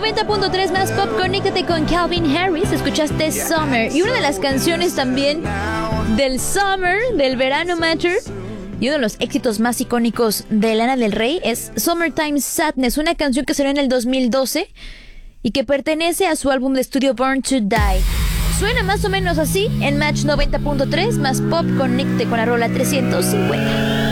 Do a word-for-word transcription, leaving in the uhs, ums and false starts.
noventa punto tres más pop, conéctate con Calvin Harris. Escuchaste Summer. Y una de las canciones también del Summer, del verano Matter, y uno de los éxitos más icónicos de Lana del Rey es Summertime Sadness, una canción que salió en el dos mil doce y que pertenece a su álbum de estudio Born to Die. Suena más o menos así en Match noventa punto tres más pop, conecte con la rola trescientos cincuenta.